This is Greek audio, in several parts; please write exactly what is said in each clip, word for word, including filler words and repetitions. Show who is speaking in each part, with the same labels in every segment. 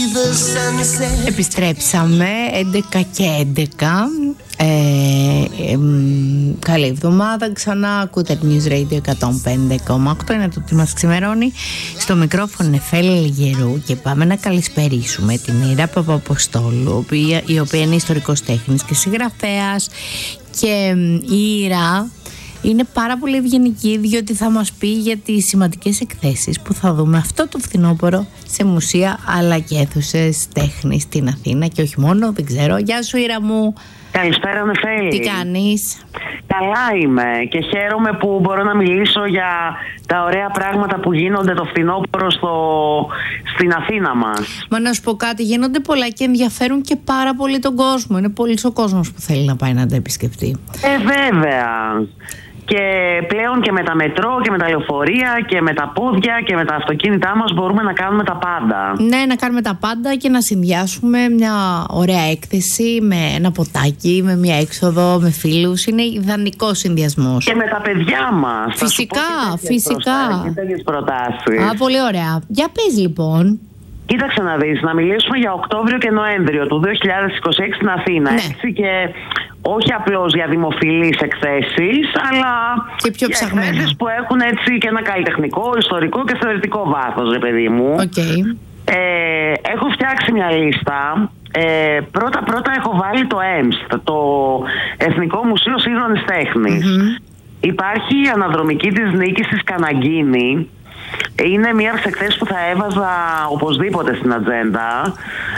Speaker 1: Επιστρέψαμε έντεκα και έντεκα. ε, ε, ε, Καλή εβδομάδα. Ξανά ακούτε News Radio εκατόν πέντε κόμμα οκτώ. Είναι το τι μας ξημερώνει. Στο μικρόφωνο Νεφέλη Λιγερού. Και πάμε να καλησπερίσουμε την Ήρα Παπαποστόλου, η οποία είναι ιστορικός τέχνης και συγγραφέας. Και η Ήρα είναι πάρα πολύ ευγενική, διότι θα μας πει για τις σημαντικές εκθέσεις που θα δούμε αυτό το φθινόπωρο σε μουσεία αλλά και αίθουσες τέχνης στην Αθήνα και όχι μόνο, δεν ξέρω. Γεια σου Ήρα μου.
Speaker 2: Καλησπέρα Νεφέλη.
Speaker 1: Τι κάνεις?
Speaker 2: Καλά είμαι και χαίρομαι που μπορώ να μιλήσω για τα ωραία πράγματα που γίνονται το φθινόπωρο στο... στην Αθήνα μας.
Speaker 1: Μα να σου πω κάτι, γίνονται πολλά και ενδιαφέρουν και πάρα πολύ τον κόσμο. Είναι πολύς ο κόσμος που θέλει να πάει να τα επισκεφτεί.
Speaker 2: Ε βέβαια. Και πλέον και με τα μετρό και με τα λεωφορεία και με τα πόδια και με τα αυτοκίνητά μας μπορούμε να κάνουμε τα πάντα.
Speaker 1: Ναι, να κάνουμε τα πάντα και να συνδυάσουμε μια ωραία έκθεση με ένα ποτάκι, με μια έξοδο, με φίλους. Είναι ιδανικός συνδυασμός.
Speaker 2: Και με τα παιδιά μας.
Speaker 1: Φυσικά, φυσικά.
Speaker 2: Και τέτοιες προτάσεις.
Speaker 1: Α, πολύ ωραία. Για πες λοιπόν.
Speaker 2: Κοίταξε να δεις, να μιλήσουμε για Οκτώβριο και Νοέμβριο του δύο χιλιάδες είκοσι έξι στην Αθήνα.
Speaker 1: Ναι.
Speaker 2: Έτσι, και όχι απλώς για δημοφιλείς εκθέσεις, αλλά
Speaker 1: και πιο
Speaker 2: για εκθέσεις που έχουν έτσι και ένα καλλιτεχνικό, ιστορικό και θεωρητικό βάθος, ρε παιδί μου.
Speaker 1: Okay.
Speaker 2: Ε, έχω φτιάξει μια λίστα. Ε, πρώτα πρώτα έχω βάλει το ΕΜΣΤ, το Εθνικό Μουσείο Σύγχρονης Τέχνης. Mm-hmm. Υπάρχει η αναδρομική της νίκης της Καναγκίνη. Είναι μία από τις εκθέσεις που θα έβαζα οπωσδήποτε στην ατζέντα.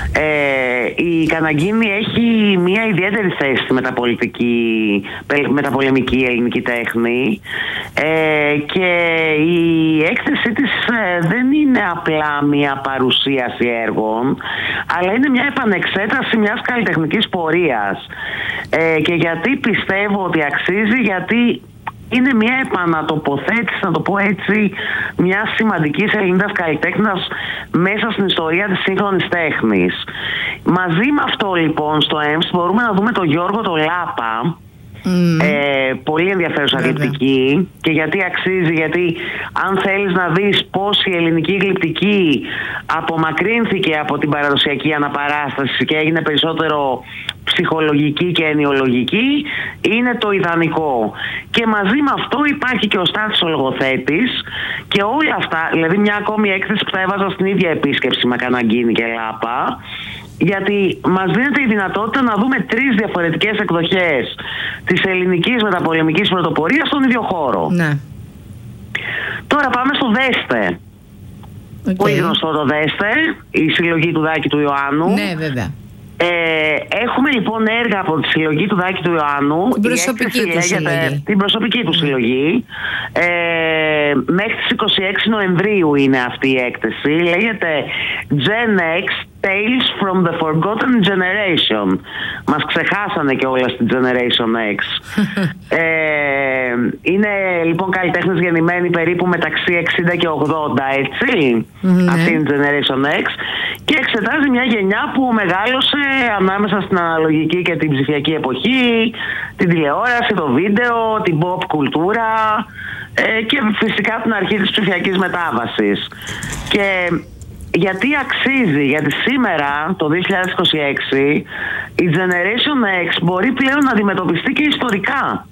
Speaker 2: Ε, η Καναγκίνη έχει μία ιδιαίτερη θέση στη μεταπολιτική, μεταπολεμική ελληνική τέχνη. Ε, και η έκθεσή της ε, δεν είναι απλά μία παρουσίαση έργων, αλλά είναι μια επανεξέταση μιας καλλιτεχνικής πορείας. Ε, και γιατί πιστεύω ότι αξίζει? Γιατί είναι μια επανατοποθέτηση, να το πω έτσι, μια σημαντική Ελληνίδας καλλιτέχνας μέσα στην ιστορία της σύγχρονης τέχνης. Μαζί με αυτό λοιπόν στο ΕΜΣ μπορούμε να δούμε τον Γιώργο τον Λάπα. Mm. Ε, πολύ ενδιαφέρουσα γλυπτική. Και γιατί αξίζει? Γιατί αν θέλεις να δεις πώς η ελληνική γλυπτική απομακρύνθηκε από την παραδοσιακή αναπαράσταση και έγινε περισσότερο ψυχολογική και ενιολογική, είναι το ιδανικό. Και μαζί με αυτό υπάρχει και ο Στάθης ο Λογοθέτης και όλα αυτά, δηλαδή μια ακόμη έκθεση που θα έβαζα στην ίδια επίσκεψη με Καναγκίνη και Λάπα, γιατί μας δίνεται η δυνατότητα να δούμε τρεις διαφορετικές εκδοχές της ελληνικής μεταπολεμικής πρωτοπορίας στον ίδιο χώρο.
Speaker 1: Ναι.
Speaker 2: Τώρα πάμε στο Δέστε. Okay. Πολύ γνωστό το Δέστε, η συλλογή του Δάκη του Ιωάννου.
Speaker 1: Ναι, βέβαια.
Speaker 2: Ε, έχουμε λοιπόν έργα από τη συλλογή του Δάκη του Ιωάννου.
Speaker 1: Την προσωπική του συλλογή.
Speaker 2: Την προσωπική του συλλογή. Ε, μέχρι τις είκοσι έξι Νοεμβρίου είναι αυτή η έκθεση. Λέγεται Gen X Tales from the Forgotten Generation. Μας ξεχάσανε και όλα στην Generation X. ε, είναι λοιπόν καλλιτέχνες γεννημένοι περίπου μεταξύ εξήντα και ογδόντα, έτσι, mm-hmm. αυτή είναι η Generation X, και εξετάζει μια γενιά που μεγάλωσε ανάμεσα στην αναλογική και την ψηφιακή εποχή, την τηλεόραση, το βίντεο, την pop κουλτούρα ε, και φυσικά την αρχή της ψηφιακής μετάβασης. Και γιατί αξίζει? Γιατί σήμερα, το δύο χιλιάδες είκοσι έξι, η Generation X μπορεί πλέον να αντιμετωπιστεί και ιστορικά.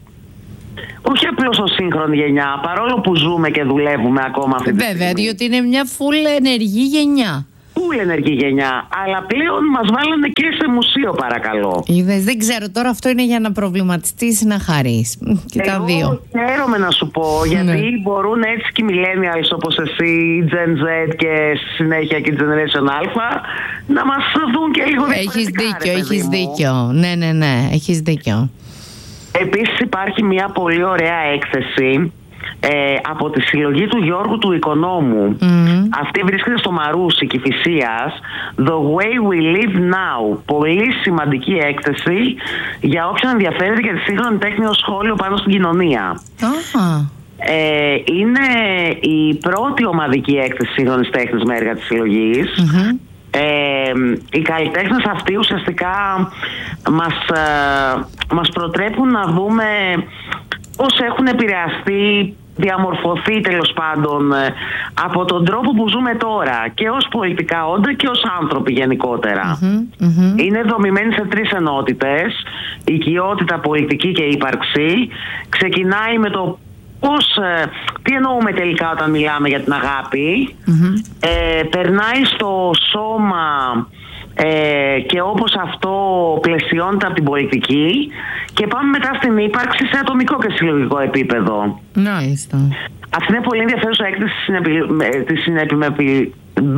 Speaker 2: Όχι απλώς ως σύγχρονη γενιά, παρόλο που ζούμε και δουλεύουμε ακόμα αυτή τη στιγμή.
Speaker 1: Βέβαια, διότι είναι μια full ενεργή γενιά.
Speaker 2: Full ενεργή γενιά, αλλά πλέον μας βάλανε και σε μουσείο, παρακαλώ.
Speaker 1: Είδες, δεν ξέρω, τώρα αυτό είναι για να προβληματιστείς ή να χαρείς. Και
Speaker 2: εγώ
Speaker 1: τα δύο.
Speaker 2: Χαίρομαι να σου πω, γιατί ναι. μπορούν έτσι και οι millennials όπως εσύ, η Gen Z και στη συνέχεια και η Generation Α, να μας δουν και λίγο διαφορετικά.
Speaker 1: Έχεις δίκιο, έχεις δίκιο. Ναι, ναι, ναι, έχεις δίκιο.
Speaker 2: Επίσης υπάρχει μια πολύ ωραία έκθεση ε, από τη συλλογή του Γιώργου του Οικονόμου. Mm-hmm. Αυτή βρίσκεται στο Μαρούσι Κηφισίας, The Way We Live Now. Πολύ σημαντική έκθεση για όποιον ενδιαφέρεται για τη σύγχρονη τέχνη ως σχόλιο πάνω στην κοινωνία.
Speaker 1: Oh.
Speaker 2: Ε, είναι η πρώτη ομαδική έκθεση σύγχρονης τέχνης με έργα της συλλογής. Mm-hmm. Ε, οι καλλιτέχνες αυτοί ουσιαστικά μας, ε, μας προτρέπουν να δούμε πώς έχουν επηρεαστεί διαμορφωθεί τέλος πάντων από τον τρόπο που ζούμε τώρα και ως πολιτικά όντα και ως άνθρωποι γενικότερα. Mm-hmm, mm-hmm. Είναι δομημένη σε τρεις ενότητες: οικειότητα, πολιτική και ύπαρξη. Ξεκινάει με το πώς, τι εννοούμε τελικά όταν μιλάμε για την αγάπη. Mm-hmm. ε, περνάει στο σώμα ε, και όπως αυτό πλαισιώνεται από την πολιτική, και πάμε μετά στην ύπαρξη σε ατομικό και συλλογικό επίπεδο.
Speaker 1: Μάλιστα.
Speaker 2: Αυτή είναι πολύ ενδιαφέρουσα έκθεση τη συνεπιμελούνται.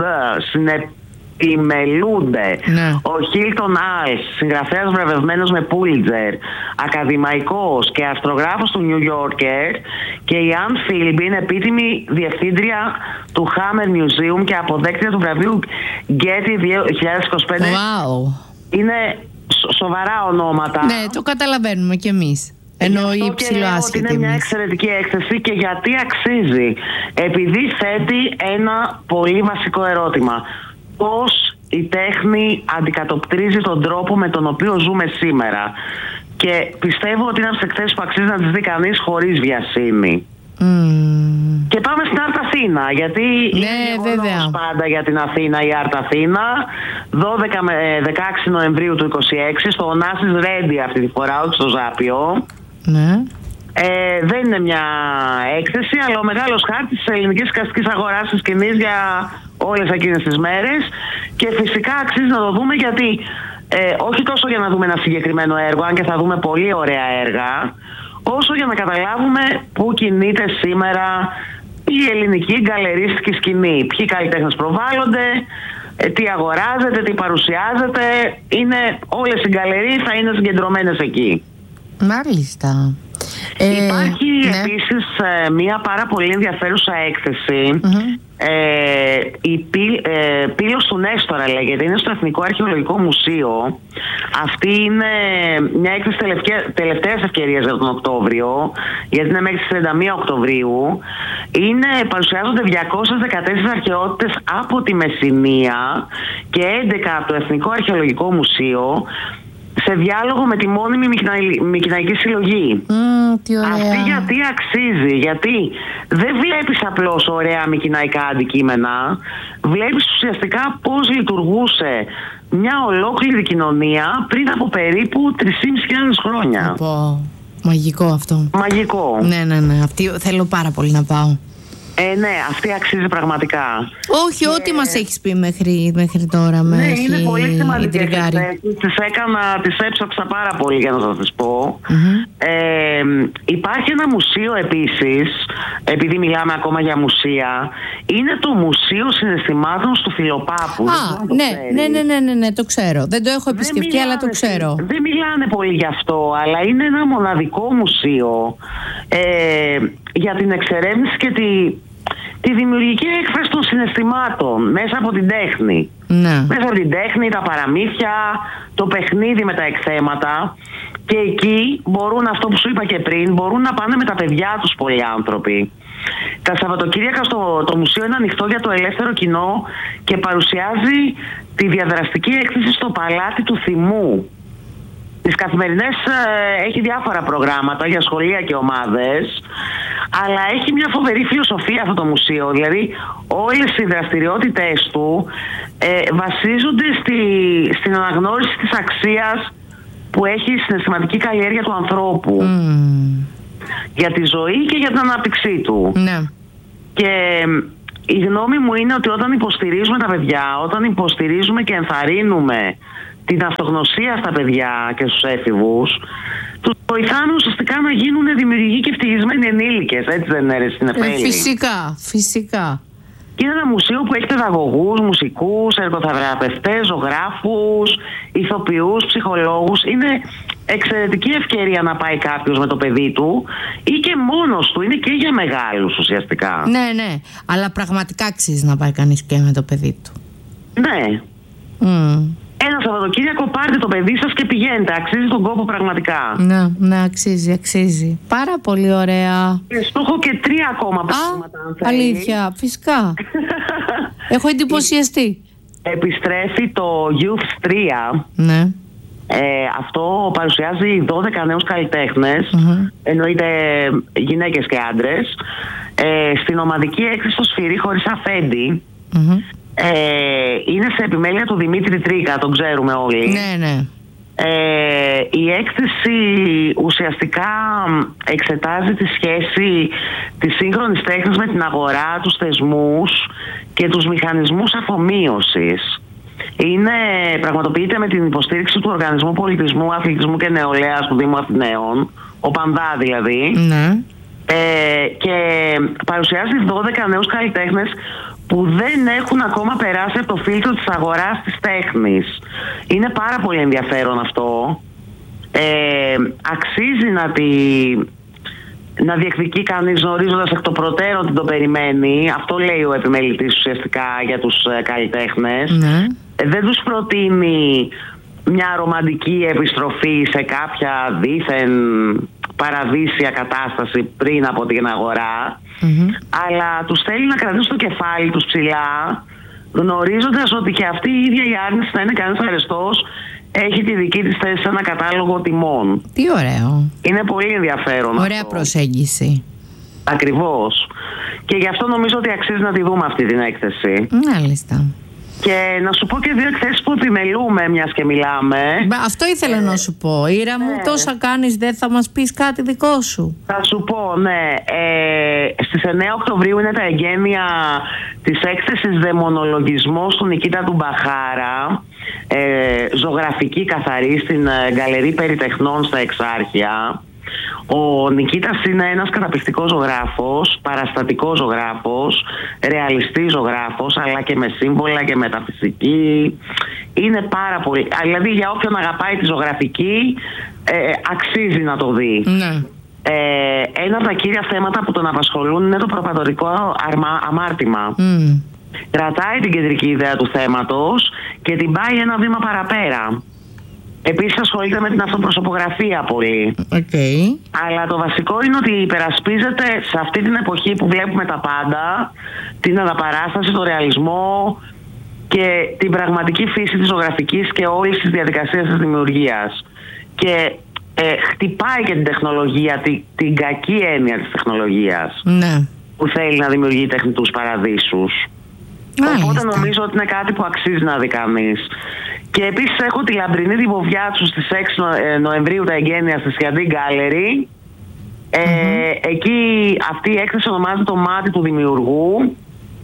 Speaker 2: Ναι. Ο Χίλτον Άλς, συγγραφέας βραβευμένος με Πούλιτζερ, ακαδημαϊκός και αστρογράφος του New Yorker, και η Αν Φίλμπι είναι επίτιμη διευθύντρια του Hammer Museum και αποδέκτρια του βραβείου Getty δύο χιλιάδες είκοσι πέντε.
Speaker 1: Wow.
Speaker 2: Είναι σοβαρά ονόματα.
Speaker 1: Ναι, το καταλαβαίνουμε κι εμείς. Ενώ η υψηλοάσχετη.
Speaker 2: Είναι μια εξαιρετική έκθεση. Και γιατί αξίζει? Επειδή θέτει ένα πολύ βασικό ερώτημα: πώς η τέχνη αντικατοπτρίζει τον τρόπο με τον οποίο ζούμε σήμερα. Και πιστεύω ότι είναι από τις εκθέσεις που αξίζει να τις δει κανείς χωρίς βιασύνη. Mm. Και πάμε στην Άρτ Αθήνα, γιατί
Speaker 1: ναι, είναι βέβαια
Speaker 2: πάντα για την Αθήνα η Άρτ Αθήνα. δώδεκα με δεκαέξι Νοεμβρίου του είκοσι έξι στο Onassis Ready αυτή τη φορά, όχι στο Ζάπιο.
Speaker 1: Ναι.
Speaker 2: Ε, δεν είναι μια έκθεση, αλλά ο μεγάλος χάρτης της ελληνικής εικαστικής αγοράς της σκηνής για όλες εκείνες τις μέρες. Και φυσικά αξίζει να το δούμε, γιατί ε, όχι τόσο για να δούμε ένα συγκεκριμένο έργο, αν και θα δούμε πολύ ωραία έργα, όσο για να καταλάβουμε πού κινείται σήμερα η ελληνική γκαλερίστικη σκηνή. Ποιοι καλλιτέχνες προβάλλονται, ε, τι αγοράζεται, τι παρουσιάζεται. Είναι, όλες οι γκαλερίες θα είναι συγκεντρωμένες εκεί.
Speaker 1: Μάλιστα.
Speaker 2: Ε, Υπάρχει ναι. επίσης ε, μια πάρα πολύ ενδιαφέρουσα έκθεση. Mm-hmm. Ε, η πύ, ε, Πύλος του Νέστορα λέγεται, είναι στο Εθνικό Αρχαιολογικό Μουσείο. Αυτή είναι μια έκθεση τελευταίας ευκαιρίας για τον Οκτώβριο, γιατί είναι μέχρι τις τριάντα μία Οκτωβρίου. Είναι, παρουσιάζονται διακόσιες δεκατέσσερις αρχαιότητες από τη Μεσσηνία και έντεκα από το Εθνικό Αρχαιολογικό Μουσείο, σε διάλογο με τη μόνιμη Μικηναϊκή Συλλογή.
Speaker 1: Mm, τι ωραία.
Speaker 2: Αυτή γιατί αξίζει? Γιατί δεν βλέπεις απλώς ωραία μικηναϊκά αντικείμενα, βλέπεις ουσιαστικά πώς λειτουργούσε μια ολόκληρη κοινωνία πριν από περίπου τρεις χιλιάδες πεντακόσιες χρόνια.
Speaker 1: Πω, μαγικό αυτό.
Speaker 2: Μαγικό.
Speaker 1: Ναι, ναι, ναι. Αυτή θέλω πάρα πολύ να πάω.
Speaker 2: Ε, ναι, αυτή αξίζει πραγματικά.
Speaker 1: Όχι, ό,τι ε... μας έχεις πει μέχρι, μέχρι τώρα με
Speaker 2: ναι,
Speaker 1: έχει
Speaker 2: είναι πολύ σημαντικές.
Speaker 1: Τις
Speaker 2: έκανα, τις έψαξα πάρα πολύ για να σας τις πω.
Speaker 1: Mm-hmm.
Speaker 2: Ε, υπάρχει ένα μουσείο επίσης, επειδή μιλάμε ακόμα για μουσεία, είναι το Μουσείο Συναισθημάτων του Φιλοπάπου.
Speaker 1: Α, ναι, ναι, ναι, ναι, ναι, ναι, το ξέρω. Δεν το έχω επισκεφτεί, μιλάνε, αλλά το ξέρω.
Speaker 2: Δεν μιλάνε πολύ γι' αυτό, αλλά είναι ένα μοναδικό μουσείο ε, για την εξερεύνηση και τη, τη δημιουργική έκφραση των συναισθημάτων μέσα από την τέχνη.
Speaker 1: Ναι.
Speaker 2: Μέσα από την τέχνη, τα παραμύθια, το παιχνίδι με τα εκθέματα. Και εκεί μπορούν, αυτό που σου είπα και πριν, μπορούν να πάνε με τα παιδιά τους πολλοί άνθρωποι. Τα Σαββατοκύριακα στο το μουσείο είναι ανοιχτό για το ελεύθερο κοινό και παρουσιάζει τη διαδραστική έκθεση στο Παλάτι του Θυμού. Τις καθημερινές ε, έχει διάφορα προγράμματα για σχολεία και ομάδες, αλλά έχει μια φοβερή φιλοσοφία αυτό το μουσείο. Δηλαδή όλες οι δραστηριότητες του ε, βασίζονται στη, στην αναγνώριση της αξίας που έχει η συναισθηματική καλλιέργεια του ανθρώπου.
Speaker 1: Mm.
Speaker 2: Για τη ζωή και για την ανάπτυξή του.
Speaker 1: Ναι.
Speaker 2: Και η γνώμη μου είναι ότι όταν υποστηρίζουμε τα παιδιά, όταν υποστηρίζουμε και ενθαρρύνουμε την αυτογνωσία στα παιδιά και στους έφηβους, τους βοηθάμε ουσιαστικά να γίνουν δημιουργικοί και ευτυχισμένοι ενήλικες. Έτσι δεν είναι, στην Εφέλη?
Speaker 1: Φυσικά, φυσικά.
Speaker 2: Και είναι ένα μουσείο που έχει παιδαγωγούς, μουσικούς, εργοθεραπευτές, ζωγράφους, ηθοποιούς, ψυχολόγους. Είναι εξαιρετική ευκαιρία να πάει κάποιος με το παιδί του ή και μόνος του. Είναι και για μεγάλους ουσιαστικά.
Speaker 1: Ναι, ναι. Αλλά πραγματικά αξίζει να πάει κανείς και με το παιδί του.
Speaker 2: Ναι.
Speaker 1: Mm.
Speaker 2: Ένα Σαββατοκύριακο πάρτε το παιδί σας και πηγαίνετε. Αξίζει τον κόπο πραγματικά.
Speaker 1: Ναι, ναι, αξίζει, αξίζει. Πάρα πολύ ωραία.
Speaker 2: Και στο έχω και τρία ακόμα πράγματα.
Speaker 1: Α, αλήθεια, φυσικά. Έχω εντυπωσιαστεί.
Speaker 2: Επιστρέφει το Youth τρία.
Speaker 1: Ναι.
Speaker 2: Ε, αυτό παρουσιάζει δώδεκα νέους καλλιτέχνες, mm-hmm. εννοείται γυναίκες και άντρες, ε, στην ομαδική έκθεση στο Σφυρί χωρίς αφέντη. Mm-hmm. Ε, είναι σε επιμέλεια του Δημήτρη Τρίκα, τον ξέρουμε όλοι.
Speaker 1: Ναι, ναι.
Speaker 2: Ε, η έκθεση ουσιαστικά εξετάζει τη σχέση της σύγχρονης τέχνης με την αγορά, τους θεσμούς και τους μηχανισμούς αφομοίωσης. Είναι, πραγματοποιείται με την υποστήριξη του Οργανισμού Πολιτισμού, Αθλητισμού και Νεολαίας του Δήμου Αθηναίων, ο Πανδά δηλαδή,
Speaker 1: ναι.
Speaker 2: ε, και παρουσιάζει δώδεκα νέους καλλιτέχνες που δεν έχουν ακόμα περάσει από το φίλτρο της αγοράς της τέχνης. Είναι πάρα πολύ ενδιαφέρον αυτό. Ε, αξίζει να, τη, να διεκδικεί κανείς γνωρίζοντας εκ των προτέρων τι το περιμένει. Αυτό λέει ο επιμελητής ουσιαστικά για τους ε, καλλιτέχνες.
Speaker 1: Ναι.
Speaker 2: Ε, δεν τους προτείνει μια ρομαντική επιστροφή σε κάποια δίθεν παραδείσια κατάσταση πριν από την αγορά, mm-hmm. αλλά τους θέλει να κρατήσουν το κεφάλι τους ψηλά, γνωρίζοντας ότι και αυτή η ίδια η άρνηση να είναι κανείς αρεστός έχει τη δική της θέση σε ένα κατάλογο τιμών.
Speaker 1: Τι ωραίο.
Speaker 2: Είναι πολύ ενδιαφέρον.
Speaker 1: Ωραία
Speaker 2: αυτό.
Speaker 1: Προσέγγιση.
Speaker 2: Ακριβώς. Και γι' αυτό νομίζω ότι αξίζει να τη δούμε αυτή την έκθεση.
Speaker 1: Μάλιστα. Και
Speaker 2: να σου πω και δύο εκθέσεις που επιμελούμε, μιας και μιλάμε.
Speaker 1: Αυτό ήθελα ε, να σου πω. Ήρα μου, ε, τόσα κάνεις, δεν θα μας πεις κάτι δικό σου?
Speaker 2: Θα σου πω, ναι. Ε, στις εννέα Οκτωβρίου είναι τα εγγένεια της έκθεσης Δαιμονολογισμός του Νικήτα του Μπαχάρα. Ε, ζωγραφική καθαρή στην Γκαλερί Περιτεχνών στα Εξάρχεια. Ο Νικήτας είναι ένας καταπληκτικός ζωγράφος, παραστατικός ζωγράφος, ρεαλιστής ζωγράφος, αλλά και με σύμβολα και μεταφυσική. Είναι πάρα πολύ... Δηλαδή για όποιον αγαπάει τη ζωγραφική, ε, αξίζει να το δει.
Speaker 1: Ναι.
Speaker 2: Ε, ένα από τα κύρια θέματα που τον απασχολούν είναι το προπατορικό αρμα, αμάρτημα.
Speaker 1: Mm.
Speaker 2: Κρατάει την κεντρική ιδέα του θέματος και την πάει ένα βήμα παραπέρα. Επίσης ασχολείται με την αυτοπροσωπογραφία πολύ.
Speaker 1: Okay.
Speaker 2: Αλλά το βασικό είναι ότι υπερασπίζεται σε αυτή την εποχή που βλέπουμε τα πάντα, την αναπαράσταση, τον ρεαλισμό και την πραγματική φύση της ζωγραφικής και όλης της διαδικασίας της δημιουργίας. Και ε, χτυπάει και την τεχνολογία, την, την κακή έννοια της τεχνολογίας,
Speaker 1: ναι.
Speaker 2: που θέλει να δημιουργεί τεχνητούς παραδείσους. Μάλιστα. Οπότε νομίζω ότι είναι κάτι που αξίζει να δει κανείς. Και επίσης έχω τη λαμπρινή τη Βοβιάτσου στις έξι Νοεμβρίου τα εγγένεια στη Σιαντή Γκάλερι. Ε, mm-hmm. Εκεί αυτή η έκθεση ονομάζεται το μάτι του δημιουργού.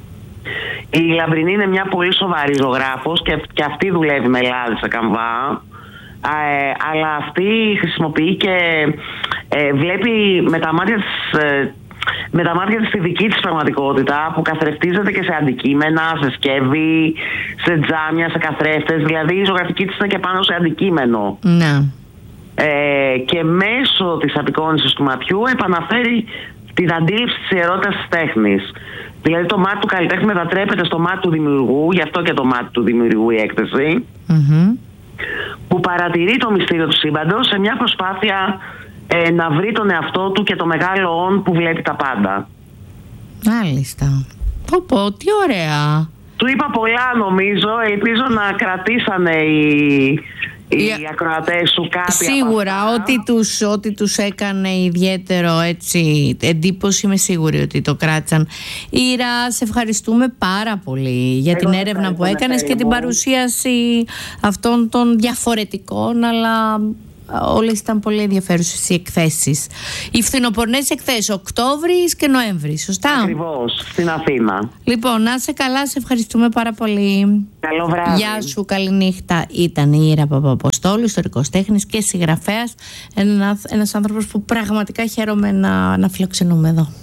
Speaker 2: Η Λαμπρινή είναι μια πολύ σοβαρή ζωγράφος και, και αυτή δουλεύει με λάδι σε καμβά. Ε, αλλά αυτή χρησιμοποιεί και ε, βλέπει με τα μάτια της... Ε, με τα μάτια της τη δική της πραγματικότητα που καθρεφτίζεται και σε αντικείμενα, σε σκεύη, σε τζάμια, σε καθρέφτες. Δηλαδή η ζωγραφική της είναι και πάνω σε αντικείμενο.
Speaker 1: Ναι.
Speaker 2: Ε, και μέσω της απεικόνησης του ματιού επαναφέρει την αντίληψη της ιερότητας της τέχνης. Δηλαδή το μάτι του καλλιτέχνη μετατρέπεται στο μάτι του δημιουργού, γι' αυτό και το μάτι του δημιουργού η έκθεση, mm-hmm. που παρατηρεί το μυστήριο του σύμπαντος σε μια προσπάθεια Ε, να βρει τον εαυτό του και το μεγάλο όν που βλέπει τα πάντα.
Speaker 1: Μάλιστα. Πω πω, τι ωραία.
Speaker 2: Του είπα πολλά νομίζω. Ελπίζω να κρατήσανε οι, οι yeah. ακροατές σου κάτι.
Speaker 1: Σίγουρα, ό,τι τους, ό,τι τους έκανε ιδιαίτερο έτσι, εντύπωση, είμαι σίγουρη ότι το κράτησαν. Ήρα, σε ευχαριστούμε πάρα πολύ για Εγώ την έρευνα που έκανες και την παρουσίαση αυτών των διαφορετικών αλλά... όλες ήταν πολύ ενδιαφέρουσες οι εκθέσεις. Οι φθινοπορνές εκθέσεις Οκτώβρης και Νοέμβρης, σωστά?
Speaker 2: Ακριβώς, στην Αθήνα.
Speaker 1: Λοιπόν, να είσαι καλά, σε ευχαριστούμε πάρα πολύ.
Speaker 2: Καλό βράδυ.
Speaker 1: Γεια σου, καληνύχτα. Ήταν η Ήρα Παπαποστόλου, ιστορικός τέχνης και συγγραφέας. Ένα, ένας άνθρωπος που πραγματικά χαίρομαι να, να φιλοξενούμε εδώ.